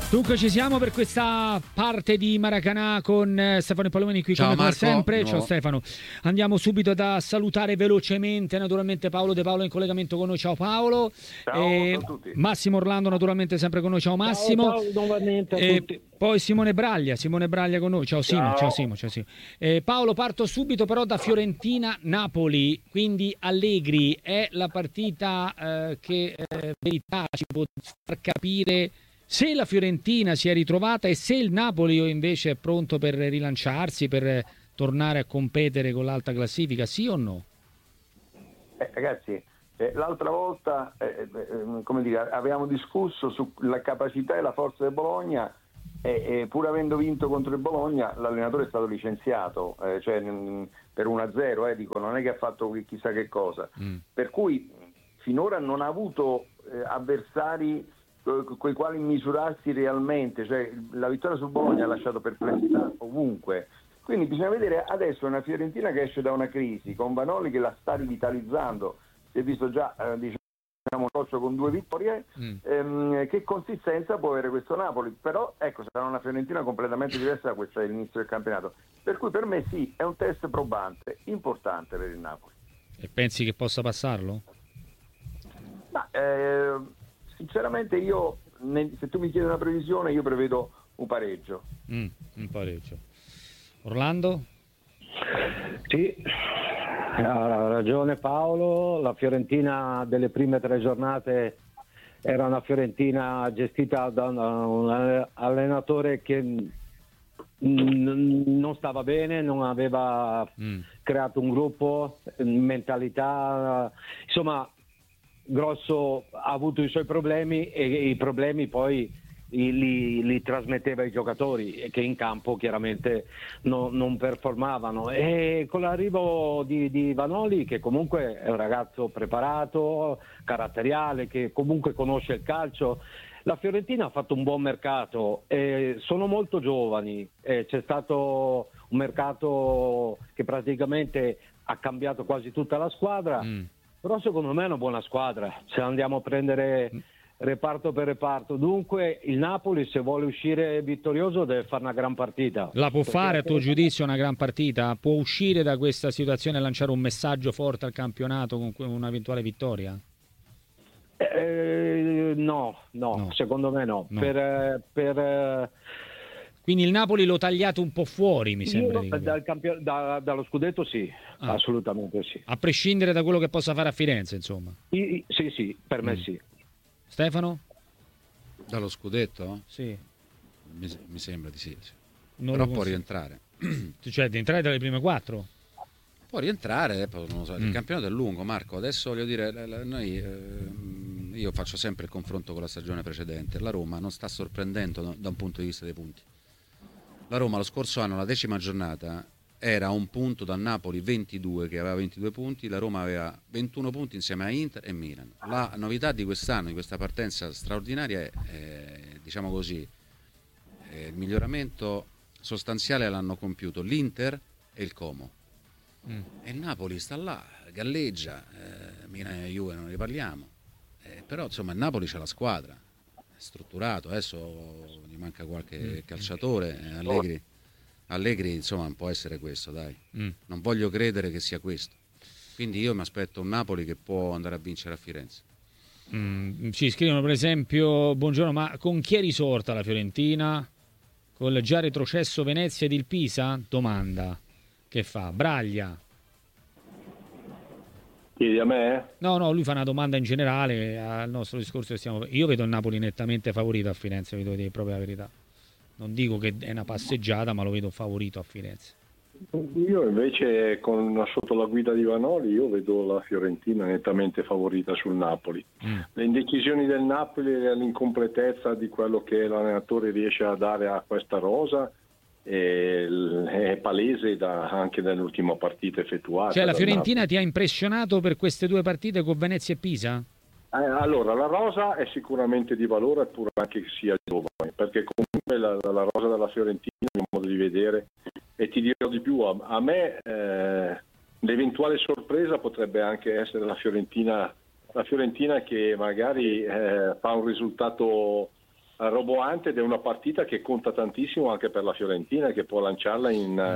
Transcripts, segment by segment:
Dunque ci siamo per questa parte di Maracanã con Stefano Palomeni qui come sempre. Ciao Stefano. Andiamo subito da salutare velocemente naturalmente Paolo De Paolo in collegamento con noi. Ciao Paolo. Ciao a tutti. Massimo Orlando naturalmente sempre con noi. Ciao Massimo. Ciao nuovamente a tutti. Poi Simone Braglia con noi. Ciao Simo. Ciao Simo. Paolo, parto subito però da Fiorentina-Napoli, quindi Allegri è la partita che verità ci può far capire se la Fiorentina si è ritrovata e se il Napoli invece è pronto per rilanciarsi, per tornare a competere con l'alta classifica, sì o no? Ragazzi, l'altra volta come dire, avevamo discusso sulla capacità e la forza del Bologna e pur avendo vinto contro il Bologna l'allenatore è stato licenziato, per 1-0, dico, non è che ha fatto chissà che cosa. Per cui finora non ha avuto avversari con i quali misurarsi realmente, cioè la vittoria sul Bologna ha lasciato perplessità ovunque, quindi bisogna vedere adesso una Fiorentina che esce da una crisi con Vanoli che la sta rivitalizzando, si è visto già un socio con 2 vittorie, che consistenza può avere questo Napoli, però ecco, sarà una Fiorentina completamente diversa da questa all'inizio del campionato, per cui per me sì, è un test probante, importante per il Napoli. E pensi che possa passarlo? Sinceramente io, se tu mi chiedi una previsione, io prevedo un pareggio. Un pareggio. Orlando? Sì, ha ragione Paolo, la Fiorentina delle prime 3 giornate era una Fiorentina gestita da un allenatore che non stava bene, non aveva creato un gruppo, mentalità, insomma Grosso ha avuto i suoi problemi e i problemi poi li trasmetteva ai giocatori che in campo chiaramente non performavano, e con l'arrivo di Vanoli, che comunque è un ragazzo preparato, caratteriale, che comunque conosce il calcio, la Fiorentina ha fatto un buon mercato, sono molto giovani, c'è stato un mercato che praticamente ha cambiato quasi tutta la squadra. Però secondo me è una buona squadra, se andiamo a prendere reparto per reparto. Dunque il Napoli, se vuole uscire vittorioso, deve fare una gran partita. La può fare a tuo giudizio una gran partita? Può uscire da questa situazione e lanciare un messaggio forte al campionato con un'eventuale vittoria? No, secondo me no. Quindi il Napoli lo tagliate un po' fuori, mi sembra. Dallo scudetto sì, assolutamente sì. A prescindere da quello che possa fare a Firenze, insomma. Sì, per me sì. Stefano? Dallo scudetto? Sì. Mi sembra di sì. Però può rientrare. Cioè di entrare tra le prime 4? Può rientrare, non lo so. Il campionato è lungo, Marco. Adesso voglio dire, io faccio sempre il confronto con la stagione precedente. La Roma non sta sorprendendo da un punto di vista dei punti. La Roma lo scorso anno, la 10ª giornata, era a un punto da Napoli 22, che aveva 22 punti, la Roma aveva 21 punti insieme a Inter e Milan. La novità di quest'anno, di questa partenza straordinaria, è diciamo così, il miglioramento sostanziale l'hanno compiuto l'Inter e il Como. E il Napoli sta là, galleggia, Milan e Juve non ne parliamo, però insomma il Napoli c'ha la squadra, è strutturato, adesso gli manca qualche calciatore, Allegri insomma può essere questo, dai. Non voglio credere che sia questo, quindi io mi aspetto un Napoli che può andare a vincere a Firenze. Ci scrivono per esempio: buongiorno, ma con chi è risorta la Fiorentina? Col già retrocesso Venezia ed il Pisa? Domanda che fa Braglia. Chiedi a me? No, lui fa una domanda in generale al nostro discorso che stiamo. Io vedo il Napoli nettamente favorito a Firenze, vi devo dire proprio la verità. Non dico che è una passeggiata, ma lo vedo favorito a Firenze. Io invece, sotto la guida di Vanoli, io vedo la Fiorentina nettamente favorita sul Napoli. Le indecisioni del Napoli e l'incompletezza di quello che l'allenatore riesce a dare a questa rosa è palese anche nell'ultima partita effettuata. Cioè la Fiorentina ti ha impressionato per queste 2 partite con Venezia e Pisa? Allora, la rosa è sicuramente di valore, pur anche che sia giovane, perché comunque la rosa della Fiorentina è un modo di vedere, e ti dirò di più, a me l'eventuale sorpresa potrebbe anche essere la Fiorentina che magari fa un risultato roboante ed è una partita che conta tantissimo anche per la Fiorentina, che può lanciarla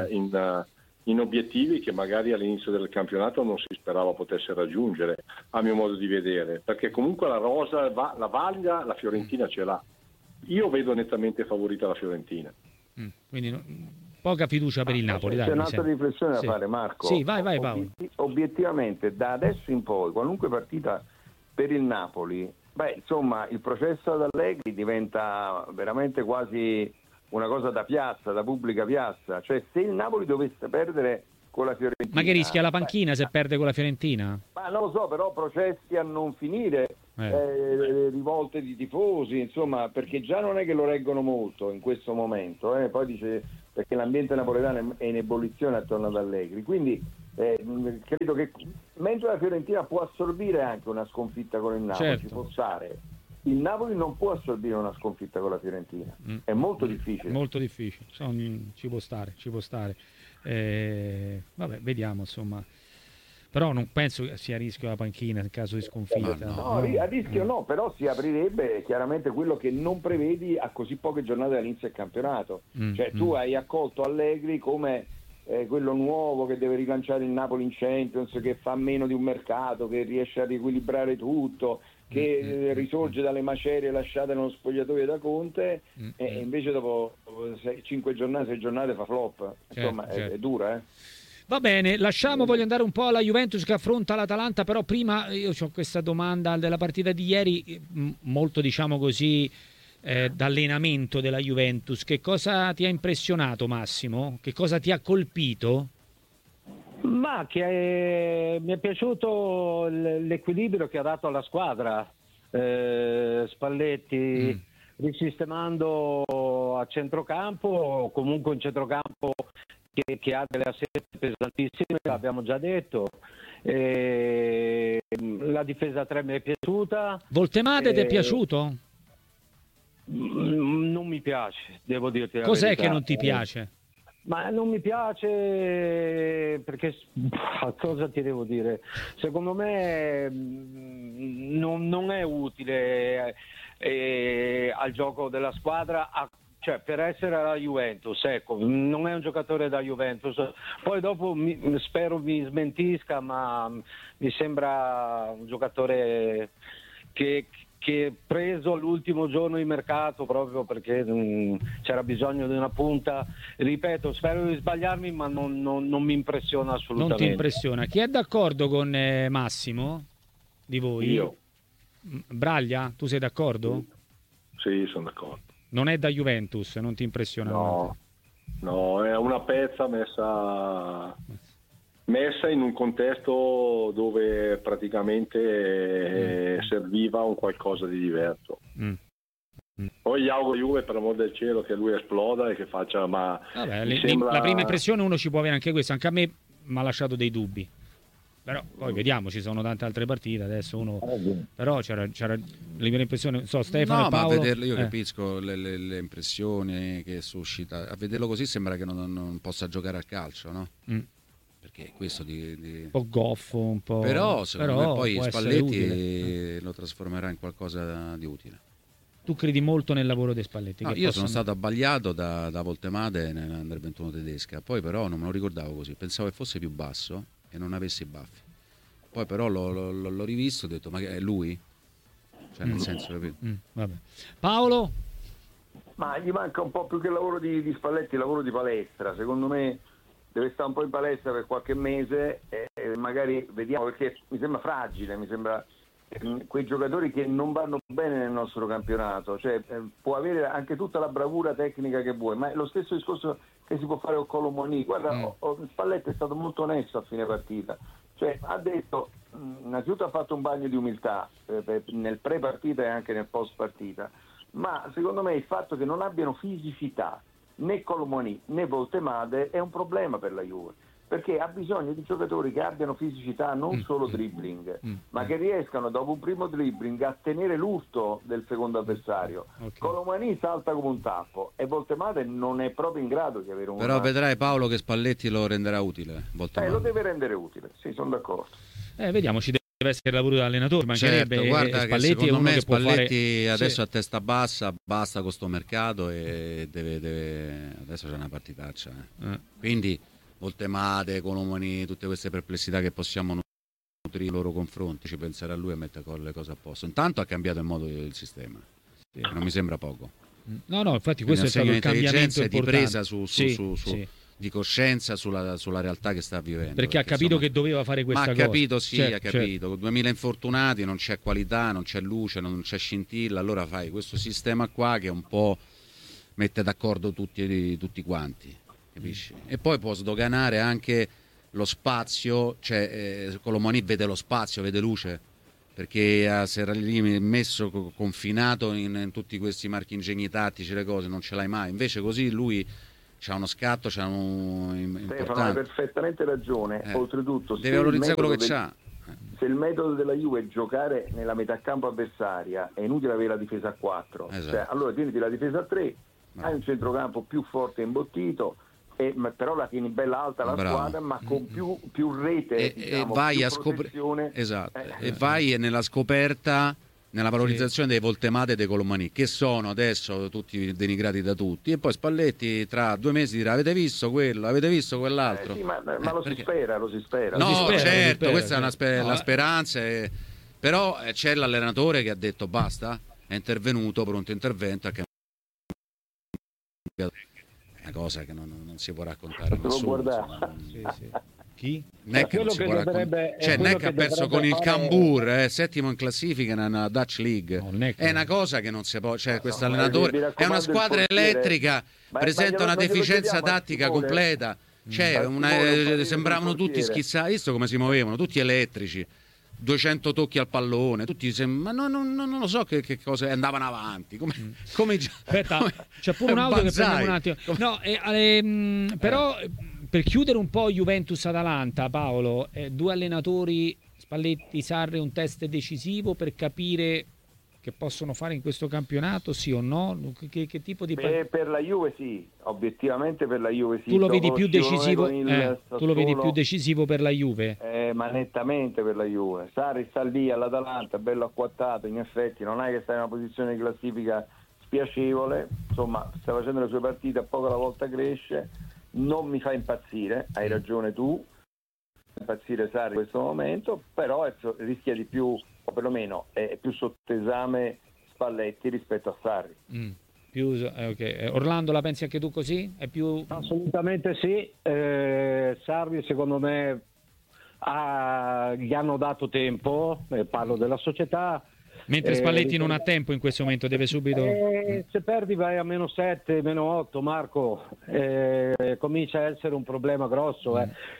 in obiettivi che magari all'inizio del campionato non si sperava potesse raggiungere, a mio modo di vedere, perché comunque la rosa, la valida, la Fiorentina ce l'ha. Io vedo nettamente favorita la Fiorentina. Quindi poca fiducia per il Napoli. C'è un'altra riflessione da fare, Marco. Sì, vai Paolo. Obiettivamente, da adesso in poi, qualunque partita per il Napoli, insomma, il processo ad Allegri diventa veramente quasi una cosa da piazza, da pubblica piazza. Cioè, se il Napoli dovesse perdere con la Fiorentina... Ma che rischia la panchina se perde con la Fiorentina? Ma non lo so, però processi a non finire, rivolte di tifosi, insomma, perché già non è che lo reggono molto in questo momento. Poi dice, perché l'ambiente napoletano è in ebollizione attorno ad Allegri. Quindi credo che mentre la Fiorentina può assorbire anche una sconfitta con il Napoli, certo, ci può stare, il Napoli non può assorbire una sconfitta con la Fiorentina, è molto difficile. Molto difficile, ci può stare. Vabbè, vediamo, insomma. Però non penso che sia a rischio la panchina in caso di sconfitta. No, a rischio no, però si aprirebbe chiaramente quello che non prevedi a così poche giornate dall'inizio del campionato. Cioè tu hai accolto Allegri come quello nuovo che deve rilanciare il Napoli in Champions, che fa meno di un mercato, che riesce a riequilibrare tutto, che risorge dalle macerie lasciate nello spogliatoio da Conte, e invece dopo 5 giornate, 6 giornate fa flop. Insomma, certo. È dura, Va bene, voglio andare un po' alla Juventus che affronta l'Atalanta, però prima io ho questa domanda della partita di ieri, molto diciamo così d'allenamento della Juventus. Che cosa ti ha impressionato, Massimo? Che cosa ti ha colpito? Ma che mi è piaciuto l'equilibrio che ha dato alla squadra, Spalletti risistemando a centrocampo, comunque un centrocampo che ha delle assenze pesantissime, l'abbiamo già detto. La difesa a 3 mi è piaciuta. Voltemade ti è piaciuto? Non mi piace, devo dirti la Cos'è verità. che non ti piace? Ma non mi piace perché, cosa ti devo dire? Secondo me non è utile al gioco della squadra, cioè per essere alla Juventus, ecco, non è un giocatore da Juventus. Poi dopo spero mi smentisca, ma mi sembra un giocatore che preso all'ultimo giorno di mercato proprio perché c'era bisogno di una punta. Ripeto, spero di sbagliarmi, ma non mi impressiona assolutamente. Non ti impressiona. Chi è d'accordo con Massimo di voi? Io. Braglia, tu sei d'accordo? Sì, sono d'accordo. Non è da Juventus, non ti impressiona? No, è una pezza messa in un contesto dove praticamente serviva un qualcosa di diverso. Poi gli auguro Juve, per amor del cielo, che lui esploda e che faccia, ma vabbè, la prima impressione uno ci può avere anche questo, anche a me mi ha lasciato dei dubbi. Però poi vediamo, ci sono tante altre partite adesso però c'era la prima impressione, non so, Stefano e Paolo. Ma a vederlo io capisco le impressioni che suscita, a vederlo così sembra che non possa giocare a calcio, no? Perché questo un po' goffo, un po', però secondo me poi Spalletti lo trasformerà in qualcosa di utile. Tu credi molto nel lavoro di Spalletti? Io sono stato abbagliato da Voltemade nel 21 tedesca, poi però non me lo ricordavo così, pensavo che fosse più basso e non avesse i baffi. Poi però l'ho rivisto e ho detto, ma è lui? Cioè nel senso, capito? Vabbè. Paolo? Ma gli manca un po' più che il lavoro di Spalletti, il lavoro di palestra. Secondo me deve stare un po' in palestra per qualche mese e magari vediamo, perché mi sembra fragile, mi sembra quei giocatori che non vanno bene nel nostro campionato. Cioè può avere anche tutta la bravura tecnica che vuoi, ma è lo stesso discorso che si può fare con Colomoni. Guarda, Spalletti è stato molto onesto a fine partita, cioè ha detto, innanzitutto ha fatto un bagno di umiltà nel pre-partita e anche nel post-partita, ma secondo me il fatto che non abbiano fisicità né Colomoni né Voltemade è un problema per la Juve, perché ha bisogno di giocatori che abbiano fisicità, non solo dribbling, ma che riescano dopo un primo dribbling a tenere l'urto del secondo avversario. Okay. Colomani salta come un tappo e Voltemade non è proprio in grado di avere un... Però vedrai, Paolo, che Spalletti lo renderà utile. Lo deve rendere utile, sì, sono d'accordo. Vediamo, ci deve essere lavoro dell'allenatore, mancherebbe. Certo, guarda che Spalletti secondo è uno me che può Spalletti fare... adesso Sì. a testa bassa, basta con sto mercato e adesso c'è una partitaccia. Quindi Voltemade, Colomani, tutte queste perplessità che possiamo nutrire nei loro confronti, ci penserà lui a mettere le cose a posto. Intanto ha cambiato il modo del sistema, non mi sembra poco. No, infatti questo è stato il cambiamento importante. Di presa sì. di coscienza sulla realtà che sta vivendo. Perché ha capito che doveva fare questa cosa. Ma ha capito, sì, certo, ha capito. Con 2000 infortunati non c'è qualità, non c'è luce, non c'è scintilla, allora fai questo sistema qua che un po' mette d'accordo tutti quanti, capisci? E poi può sdoganare anche lo spazio, cioè Colomani vede lo spazio, vede luce, perché si era lì messo confinato in tutti questi marchingegni tattici, le cose, non ce l'hai mai. Invece così lui c'ha uno scatto, c'ha un importante. Hai perfettamente ragione. Oltretutto, deve valorizzare quello che c'ha. Se il metodo della Juve è giocare nella metà campo avversaria, è inutile avere la difesa a 4. Esatto. Cioè, allora tieniti la difesa a 3, hai un centrocampo più forte e imbottito, però la tieni bella alta la squadra, ma con più rete, e vai più a scoprire. Esatto. E vai nella scoperta, nella valorizzazione dei Voltemade e dei Colomani, che sono adesso tutti denigrati da tutti, e poi Spalletti tra 2 mesi dirà: avete visto quello, avete visto quell'altro? Sì, ma lo si spera. No, si spera, certo, questa certo. è la speranza, però c'è l'allenatore che ha detto basta, è intervenuto, pronto intervento, ha cambiato. Una cosa che non si può raccontare a nessuno. Sì. Chi? Non è che non si può raccontare. Cioè, non è che ha perso con il Cambur, settimo in classifica nella Dutch League. È una cosa che non si può. Cioè, questo allenatore è una squadra elettrica, presenta una deficienza tattica completa. Cioè, sembravano tutti schizzati. Visto come si muovevano, tutti elettrici. 200 tocchi al pallone, tutti ma non lo so che cose andavano avanti. Come Aspetta, c'è pure un audio che prendiamo un attimo. No, però per chiudere un po' Juventus-Atalanta, Paolo, 2 allenatori, Spalletti, Sarri, un test decisivo per capire che possono fare in questo campionato, sì o no? Che tipo di per la Juve sì, obiettivamente per la Juve sì. Tu lo vedi più decisivo? Tu lo vedi più decisivo per la Juve? Ma nettamente per la Juve. Sarri sta lì all'Atalanta, bello acquattato, in effetti non è che sta in una posizione di classifica spiacevole, insomma sta facendo le sue partite, a poco alla volta cresce, non mi fa impazzire, hai ragione tu, impazzire Sarri in questo momento, però rischia di più, o perlomeno è più sotto esame Spalletti rispetto a Sarri. Okay. Orlando, la pensi anche tu così? È più... Assolutamente sì. Sarri secondo me gli hanno dato tempo, parlo della società. Mentre Spalletti non ha tempo in questo momento, deve subito... Se perdi vai a -7, -8, Marco, comincia a essere un problema grosso.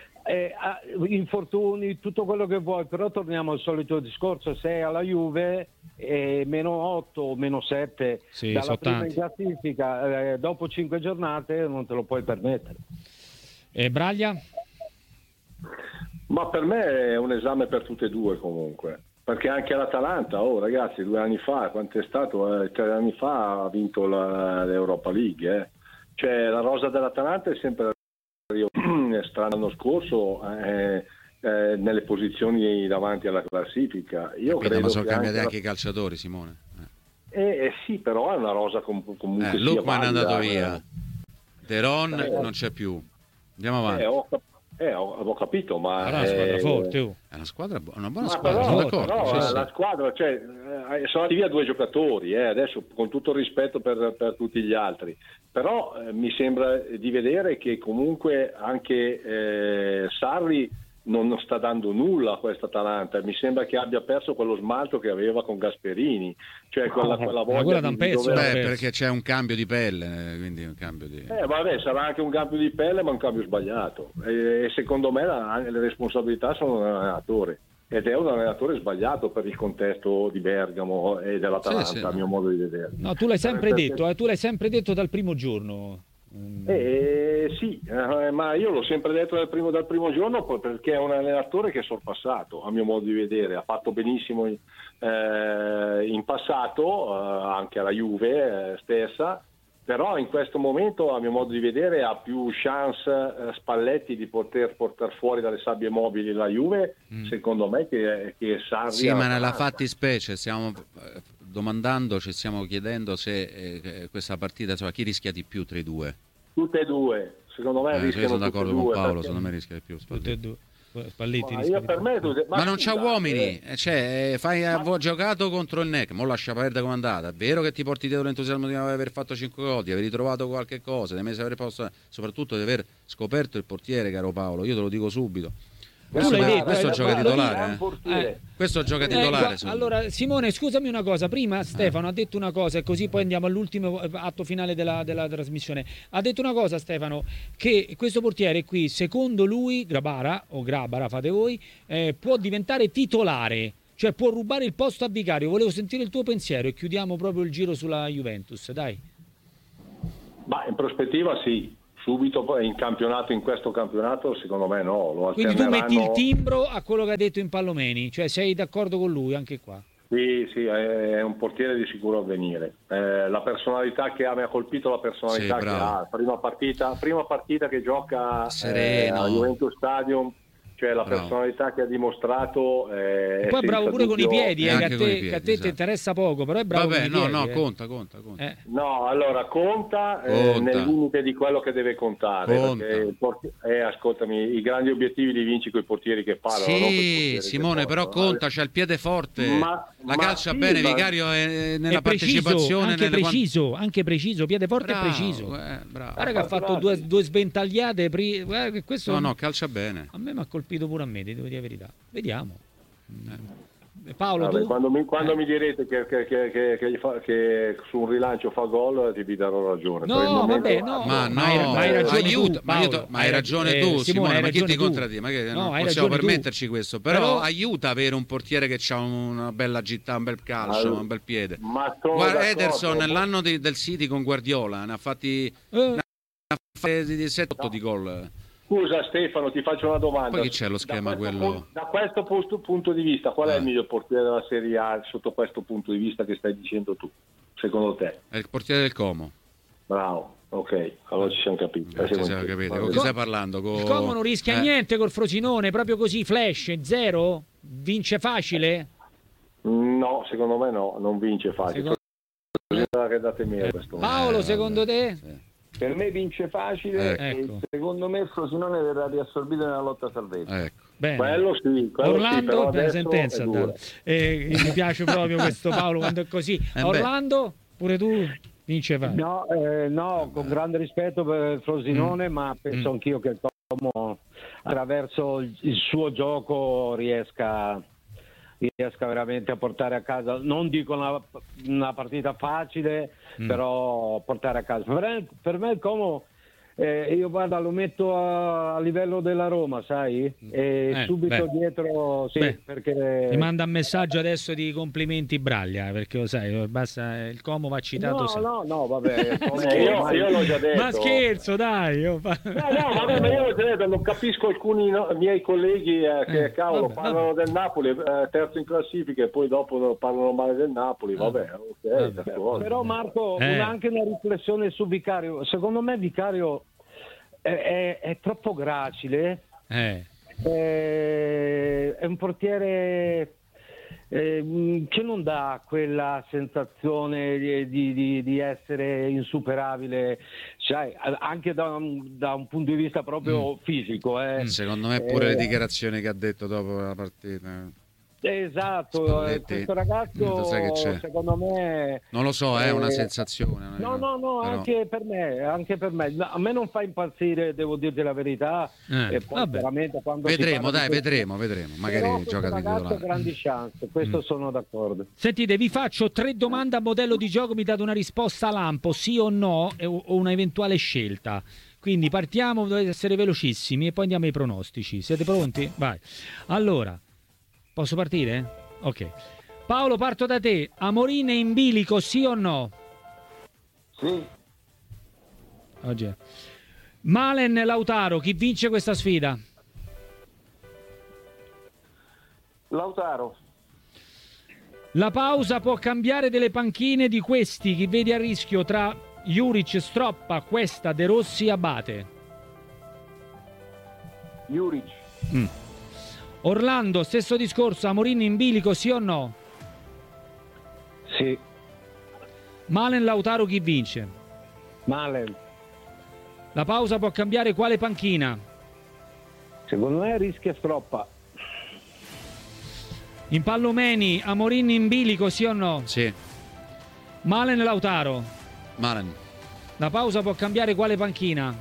Infortuni, tutto quello che vuoi, però torniamo al solito discorso: sei alla Juve -8 o -7 dalla prima in classifica, dopo 5 giornate non te lo puoi permettere. Braglia? Ma per me è un esame per tutte e due comunque, perché anche l'Atalanta, ragazzi, 2 anni fa, quanto è stato? 3 anni fa ha vinto l'Europa League, Cioè la rosa dell'Atalanta è sempre strano, l'anno scorso nelle posizioni davanti alla classifica. Io credo ma sono che cambiati anche i calciatori, Simone. Sì, però è una rosa comunque Lookman è andato via. via, Deron non c'è più, andiamo avanti. Ho capito, ma è una squadra forte. È una buona squadra, però la squadra, cioè, sono andati via 2 giocatori, adesso con tutto il rispetto per tutti gli altri, però mi sembra di vedere che comunque anche Sarri non sta dando nulla a questa Atalanta. Mi sembra che abbia perso quello smalto che aveva con Gasperini, cioè quella voglia da un pezzo, perché c'è un cambio di pelle, quindi un cambio di... sarà anche un cambio di pelle, ma un cambio sbagliato, e secondo me le responsabilità sono dell'allenatore, ed è un allenatore sbagliato per il contesto di Bergamo e dell'Atalanta, a mio modo di vedere. No, tu l'hai sempre detto dal primo giorno. Sì, ma io l'ho sempre detto dal primo giorno, perché è un allenatore che è sorpassato, a mio modo di vedere. Ha fatto benissimo in passato, anche alla Juve stessa, Però in questo momento, a mio modo di vedere, ha più chance Spalletti di poter portare fuori dalle sabbie mobili la Juve, secondo me, che Sarri. Sì, ma nella fattispecie stiamo domandandoci, stiamo chiedendo se questa partita, insomma, chi rischia di più tra i due? Tutte e due, secono me rischiano. Io sono d'accordo tutte e con due, Paolo, perché... secondo me rischia di più. Tutte e due. Spalletti ma non c'ha uomini, ha giocato contro il NEC, mo lascia perdere come è andata. È vero che ti porti dietro l'entusiasmo di aver fatto 5 gol, di aver ritrovato qualche cosa, di aver posto, soprattutto di aver scoperto il portiere, caro Paolo, io te lo dico subito. Questo gioca titolare. Questo gioca titolare. Allora, Simone, scusami una cosa. Prima Stefano ha detto una cosa, e così poi andiamo all'ultimo atto finale della trasmissione. Ha detto una cosa, Stefano, che questo portiere qui, secondo lui, Grabara o Grabara, fate voi, può diventare titolare, cioè può rubare il posto a Vicario. Volevo sentire il tuo pensiero e chiudiamo proprio il giro sulla Juventus, dai. Ma in prospettiva sì. Subito poi in questo campionato secondo me no. Quindi tu metti il timbro a quello che ha detto Impallomeni, cioè sei d'accordo con lui anche qua? Sì, è un portiere di sicuro avvenire. La personalità che ha, mi ha colpito la personalità che ha. Prima partita che gioca a Juventus Stadium, cioè la personalità che ha dimostrato. E poi è bravo pure con i piedi, che a te ti interessa poco, però è bravo. Vabbè, con i piedi. Conta. No, allora conta. Nel limite di quello che deve contare. Ascoltami, i grandi obiettivi li vinci con i portieri che parlano. Sì, Simone, però conta, c'ha il piede forte, la calcia bene, Vicario è nella partecipazione. Anche preciso, piede forte e preciso. Guarda che ha fatto due sventagliate. Questo no, calcia bene. A me mi ha colpito pure a me, devo dire la verità. Vediamo. Paolo, vabbè, tu? quando mi direte che su un rilancio fa gol, ti darò ragione. No, vabbè, no. Ma hai ragione aiuta, tu, ma hai ragione tu, Simone, ma chi ti contraddice? Ma che non possiamo permetterci questo, però aiuta avere un portiere che ha una bella agilità, un bel calcio, un bel piede. Guarda, Ederson nell'anno del City con Guardiola ne ha fatti 7-8 di gol. Scusa Stefano, ti faccio una domanda. Poi chi c'è lo schema quello? Da questo punto di vista, qual è il miglior portiere della Serie A sotto questo punto di vista che stai dicendo tu, secondo te? È il portiere del Como. Bravo, ok, allora ci siamo capiti. Con chi stai parlando? Il Como non rischia niente col Frosinone, proprio così, flash, zero? Vince facile? No, secondo me no, non vince facile. Paolo, secondo te? Sì. Per me vince facile e secondo me il Frosinone verrà riassorbito nella lotta a salvezza. Bene. Quello sì, Orlando, sentenza. Mi piace proprio questo Paolo quando è così. Orlando, pure tu vince facile. No, con grande rispetto per il Frosinone, ma penso anch'io che il Como attraverso il suo gioco riesca veramente a portare a casa, non dico una partita facile, però portare a casa. Per me il Como, io guarda, lo metto a livello della Roma, sai? E subito dietro, perché... Ti manda un messaggio adesso di complimenti Braglia, perché lo sai, basta, il Como va citato No, vabbè. io l'ho già detto. Ma scherzo, dai! Vabbè, ma io l'ho già detto, non capisco alcuni miei colleghi che parlano del Napoli, terzo in classifica, e poi dopo parlano male del Napoli, Però Marco, anche una riflessione su Vicario. Secondo me Vicario è troppo gracile, è un portiere che non dà quella sensazione di essere insuperabile, cioè, anche da un punto di vista proprio fisico. Secondo me pure le dichiarazioni che ha detto dopo la partita. Esatto, questo ragazzo secondo me non lo so, è una sensazione. No, però... anche per me. A me non fa impazzire, devo dirti la verità. E poi veramente quando vedremo. Magari gioca di titolare. Grandi chance, questo sono d'accordo. Sentite, vi faccio 3 domande a modello di gioco, mi date una risposta lampo, sì o no, o una eventuale scelta. Quindi partiamo, dovete essere velocissimi e poi andiamo ai pronostici. Siete pronti? Vai. Allora, posso partire? Ok. Paolo, parto da te. Amorini in bilico, sì o no? Sì. Oggi. Malen, Lautaro, chi vince questa sfida? Lautaro. La pausa può cambiare delle panchine di questi, chi vedi a rischio tra Juric, Stroppa, Cuesta, De Rossi, Abate. Juric. Orlando, stesso discorso, Amorin in bilico, sì o no? Sì. Malen, Lautaro, chi vince? Malen. La pausa può cambiare quale panchina? Secondo me rischia Stroppa. In Pallomeni, Amorin in bilico, sì o no? Sì. Malen, Lautaro. Malen. La pausa può cambiare quale panchina?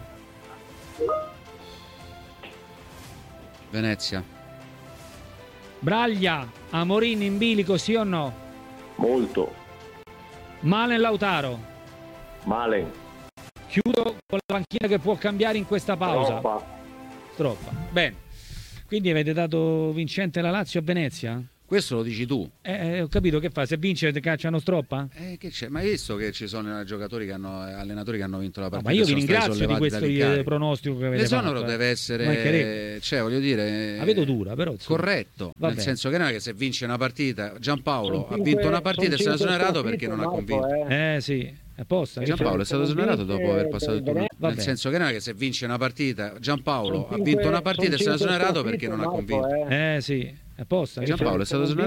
Venezia. Braglia, Amorin in bilico, sì o no? Molto. Malen, Lautaro. Malen. Chiudo con la panchina che può cambiare in questa pausa. Stroppa. Bene. Quindi avete dato vincente la Lazio a Venezia? Questo lo dici tu. Ho capito, che fa? Se vince cacciano Stroppa? Che c'è? Ma hai visto che ci sono giocatori che hanno allenatori che hanno vinto la partita? Ma io vi sono stati ringrazio di sollevati questo pronostico che avete l'esonero fatto. deve essere, cioè voglio dire, la vedo dura, però insomma. corretto, Va nel bene. senso che non è che se vince una partita Giampaolo ha Sono vinto una cinque- partita e se ne è sono esonerato cinque perché non ha sconfitte, convinto. Sì, apposta. Giampaolo è stato esonerato dopo aver passato il turno. Vabbè. Nel senso che non è che se vince una partita Giampaolo Sono ha cinque- vinto una partita e se ne è sono cinque esonerato sconfitte, perché non ha Marco, convinto. Sì, apposta. Giampaolo è stato esonerato